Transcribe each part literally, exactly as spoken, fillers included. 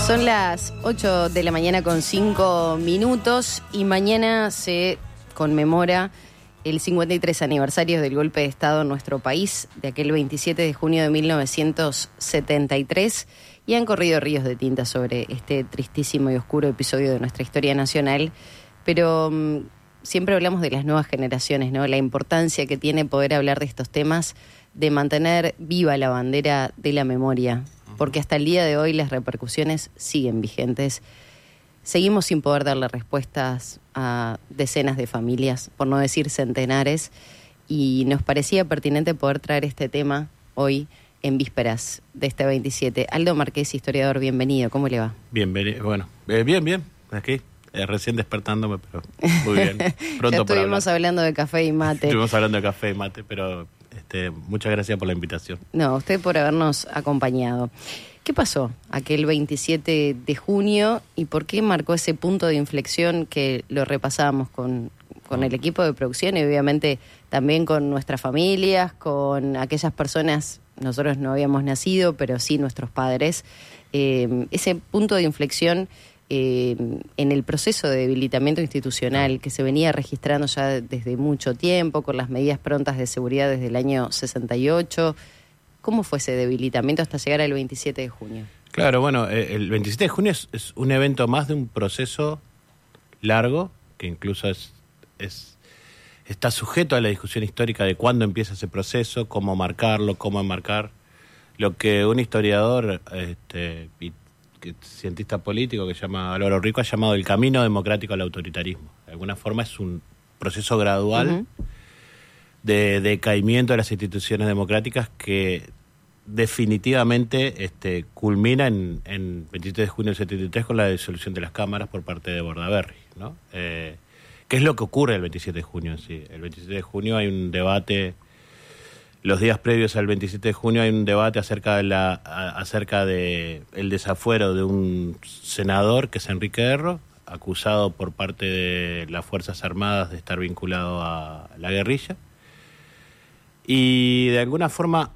Son las ocho de la mañana con cinco minutos y mañana se conmemora el cincuenta y tres aniversario del golpe de Estado en nuestro país, de aquel veintisiete de junio de mil novecientos setenta y tres, y han corrido ríos de tinta sobre este tristísimo y oscuro episodio de nuestra historia nacional, pero um, siempre hablamos de las nuevas generaciones, ¿no? La importancia que tiene poder hablar de estos temas, de mantener viva la bandera de la memoria, porque hasta el día de hoy las repercusiones siguen vigentes. Seguimos sin poder darle respuestas a decenas de familias, por no decir centenares, y nos parecía pertinente poder traer este tema hoy en vísperas de este veintisiete. Aldo Marqués, historiador, bienvenido, ¿cómo le va? Bienvenido, bueno, eh, bien, bien, aquí, eh, recién despertándome, pero muy bien. Pronto ya estuvimos hablando de café y mate. Estuvimos hablando de café y mate, pero este, muchas gracias por la invitación. No, usted por habernos acompañado. ¿Qué pasó aquel veintisiete de junio y por qué marcó ese punto de inflexión que lo repasábamos con, con el equipo de producción y obviamente también con nuestras familias, con aquellas personas, nosotros no habíamos nacido, pero sí nuestros padres, eh, ese punto de inflexión eh, en el proceso de debilitamiento institucional que se venía registrando ya desde mucho tiempo, con las medidas prontas de seguridad desde el año sesenta y ocho... ¿Cómo fue ese debilitamiento hasta llegar al veintisiete de junio? Claro, bueno, el veintisiete de junio es, es un evento más de un proceso largo, que incluso es, es está sujeto a la discusión histórica de cuándo empieza ese proceso, cómo marcarlo, cómo enmarcar. Lo que un historiador este, y que, cientista político que se llama Álvaro Rico ha llamado el camino democrático al autoritarismo. De alguna forma es un proceso gradual uh-huh. de decaimiento de las instituciones democráticas que definitivamente este, culmina en, en veintisiete de junio del setenta y tres con la disolución de las cámaras por parte de Bordaberry, ¿no? Eh, ¿Qué es lo que ocurre el veintisiete de junio en sí? El veintisiete de junio hay un debate, los días previos al veintisiete de junio hay un debate acerca de la a, acerca de el desafuero de un senador que es Enrique Erro, acusado por parte de las Fuerzas Armadas de estar vinculado a la guerrilla. Y de alguna forma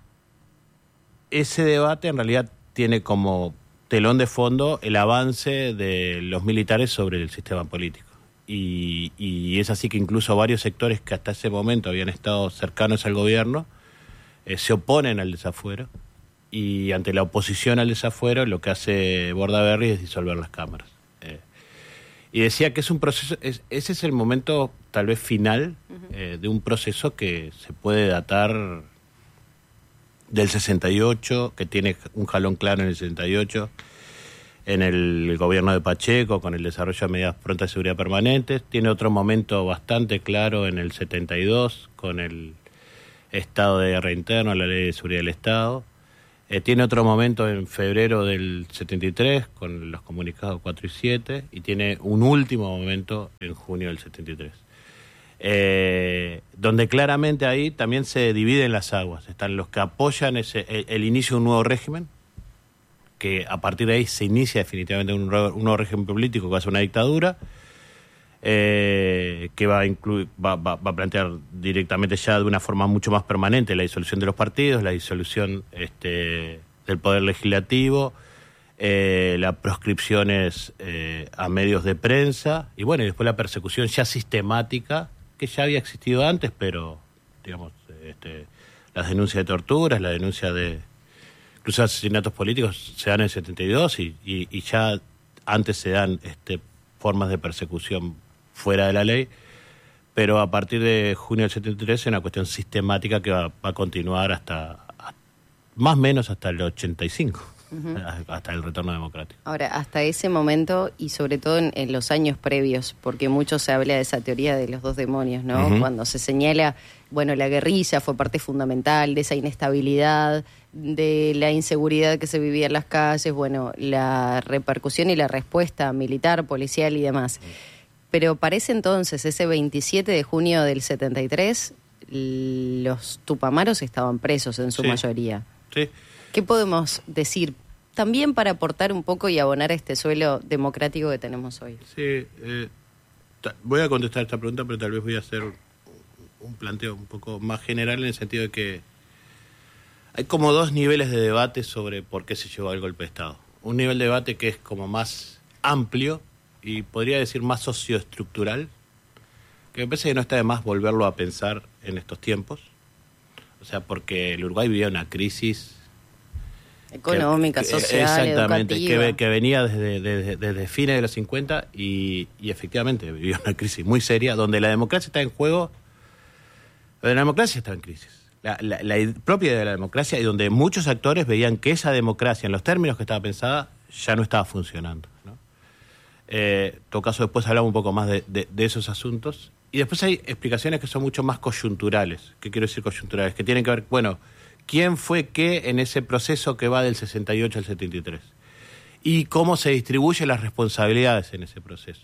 ese debate en realidad tiene como telón de fondo el avance de los militares sobre el sistema político. Y, y es así que incluso varios sectores que hasta ese momento habían estado cercanos al gobierno eh, se oponen al desafuero. Y ante la oposición al desafuero lo que hace Bordaberry es disolver las cámaras. Eh, y decía que es un proceso, es, ese es el momento tal vez final eh, de un proceso que se puede datar del sesenta y ocho, que tiene un jalón claro en el sesenta y ocho, en el gobierno de Pacheco, con el desarrollo de medidas prontas de seguridad permanentes. Tiene otro momento bastante claro en el setenta y dos, con el estado de guerra interno, la ley de seguridad del Estado. Eh, tiene otro momento en febrero del setenta y tres, con los comunicados cuatro y siete, y tiene un último momento en junio del setenta y tres. Eh, donde claramente ahí también se dividen las aguas. Están los que apoyan ese, el, el inicio de un nuevo régimen, que a partir de ahí se inicia definitivamente un, un nuevo régimen político que va a ser una dictadura, eh, que va a, incluir, va, va, va a plantear directamente ya de una forma mucho más permanente la disolución de los partidos, la disolución este, del poder legislativo, eh, las proscripciones eh, a medios de prensa y bueno, y después la persecución ya sistemática que ya había existido antes, pero digamos este, las denuncias de torturas, la denuncia de incluso asesinatos políticos se dan en el setenta y dos y, y, y ya antes se dan este, formas de persecución fuera de la ley, pero a partir de junio del setenta y tres es una cuestión sistemática que va, va a continuar hasta, a, más o menos hasta el ochenta y cinco. Uh-huh. Hasta el retorno democrático. Ahora, hasta ese momento y sobre todo en, en los años previos, porque mucho se habla de esa teoría de los dos demonios, ¿no? Uh-huh. Cuando se señala, bueno, la guerrilla fue parte fundamental de esa inestabilidad, de la inseguridad que se vivía en las calles, bueno, la repercusión y la respuesta militar, policial y demás. Uh-huh. Pero para ese entonces, ese veintisiete de junio del setenta y tres, los tupamaros estaban presos en su sí. mayoría. Sí. ¿Qué podemos decir también para aportar un poco y abonar a este suelo democrático que tenemos hoy? Sí, eh, ta- voy a contestar esta pregunta, pero tal vez voy a hacer un, un planteo un poco más general en el sentido de que hay como dos niveles de debate sobre por qué se llevó al golpe de Estado. un nivel de debate que es como más amplio y podría decir más socioestructural, que me parece que no está de más volverlo a pensar en estos tiempos. O sea, porque el Uruguay vivía una crisis económica, que, social, exactamente, educativa. que, que venía desde, desde, desde fines de los cincuenta y, y efectivamente vivía una crisis muy seria, donde la democracia está en juego, donde la democracia está en crisis. La, la, la propia de la democracia, y donde muchos actores veían que esa democracia, en los términos que estaba pensada, ya no estaba funcionando, ¿no? Eh, en todo caso, después hablamos un poco más de, de, de esos asuntos. Y después hay explicaciones que son mucho más coyunturales. ¿Qué quiero decir coyunturales? Que tienen que ver, bueno, ¿quién fue qué en ese proceso que va del sesenta y ocho al setenta y tres? Y cómo se distribuyen las responsabilidades en ese proceso.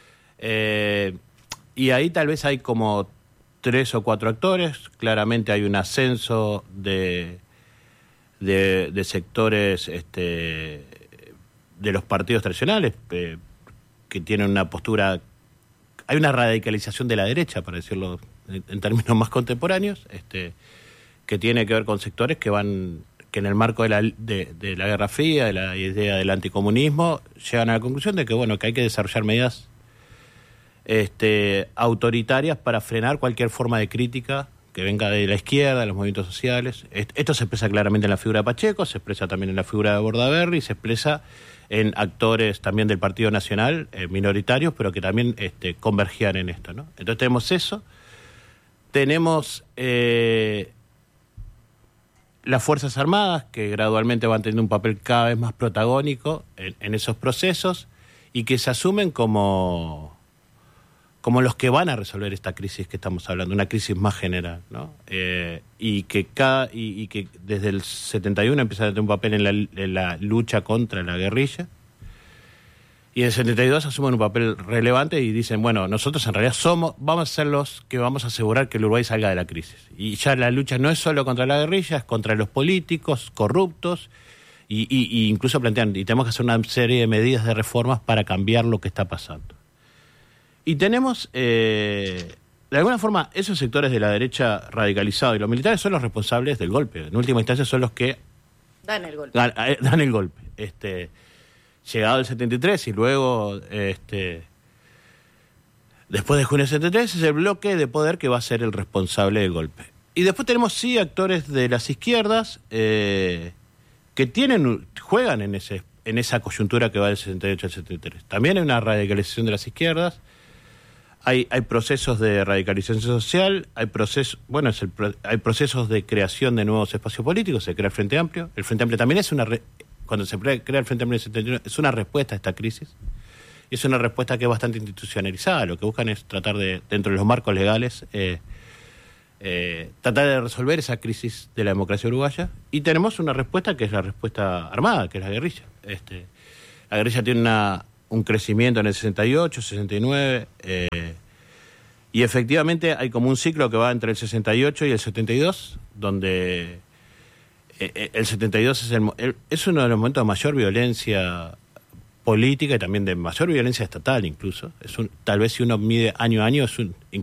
Eh, y ahí tal vez hay como tres o cuatro actores. Claramente hay un ascenso de, de, de sectores este, de los partidos tradicionales eh, que tienen una postura. Hay una radicalización de la derecha, para decirlo en, en términos más contemporáneos, este, que tiene que ver con sectores que van, que en el marco de la, de, de la Guerra Fría, de la idea del anticomunismo, llegan a la conclusión de que bueno, que hay que desarrollar medidas este, autoritarias para frenar cualquier forma de crítica que venga de la izquierda, de los movimientos sociales. Esto se expresa claramente en la figura de Pacheco, se expresa también en la figura de Bordaberry, se expresa en actores también del Partido Nacional, eh, minoritarios, pero que también este, convergían en esto, ¿no? Entonces tenemos eso, tenemos eh, las Fuerzas Armadas, que gradualmente van teniendo un papel cada vez más protagónico en, en esos procesos, y que se asumen como, como los que van a resolver esta crisis que estamos hablando, una crisis más general, ¿no? Eh, y que cada y, y que desde el setenta y uno empieza a tener un papel en la, en la lucha contra la guerrilla, y en el setenta y dos asumen un papel relevante y dicen, bueno, nosotros en realidad somos, vamos a ser los que vamos a asegurar que el Uruguay salga de la crisis. Y ya la lucha no es solo contra la guerrilla, es contra los políticos corruptos, y, y, y incluso plantean, y tenemos que hacer una serie de medidas de reformas para cambiar lo que está pasando. Y tenemos, eh, de alguna forma, esos sectores de la derecha radicalizados y los militares son los responsables del golpe. En última instancia son los que dan el golpe. Dan, dan el golpe. Este, llegado el setenta y tres y luego, este, después de junio del setenta y tres, es el bloque de poder que va a ser el responsable del golpe. Y después tenemos, sí, actores de las izquierdas eh, que tienen juegan en ese en esa coyuntura que va del sesenta y ocho al setenta y tres. También hay una radicalización de las izquierdas. Hay, hay procesos de radicalización social, hay procesos, bueno, es el, hay procesos de creación de nuevos espacios políticos, se crea el Frente Amplio. El Frente Amplio también es una, re, cuando se crea el Frente Amplio en el setenta y uno, es una respuesta a esta crisis. Y es una respuesta que es bastante institucionalizada. Lo que buscan es tratar de, dentro de los marcos legales, eh, eh, tratar de resolver esa crisis de la democracia uruguaya. Y tenemos una respuesta que es la respuesta armada, que es la guerrilla. Este, la guerrilla tiene una... un crecimiento en el sesenta y ocho, sesenta y nueve, eh, y efectivamente hay como un ciclo que va entre el sesenta y ocho y el setenta y dos, donde eh, el setenta y dos es, el, el, es uno de los momentos de mayor violencia política y también de mayor violencia estatal incluso. Es un, tal vez si uno mide año a año, es un,